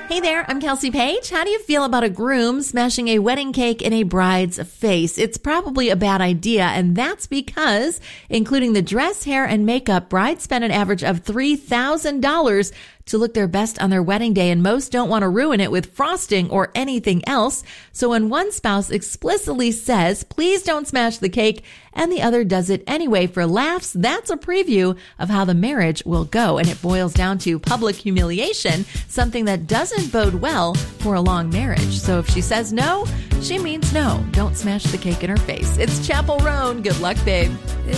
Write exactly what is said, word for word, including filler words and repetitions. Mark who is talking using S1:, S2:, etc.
S1: Hey there, I'm Kelsey Page. How do you feel about a groom smashing a wedding cake in a bride's face? It's probably a bad idea, and that's because, including the dress, hair, and makeup, brides spend an average of three thousand dollars to look their best on their wedding day, and most don't want to ruin it with frosting or anything else. So when one spouse explicitly says, please don't smash the cake, and the other does it anyway for laughs, that's a preview of how the marriage will go. And it boils down to public humiliation, something that doesn't bode well for a long marriage. So if she says no, she means no. Don't smash the cake in her face. It's Chapel Roan. Good luck, babe.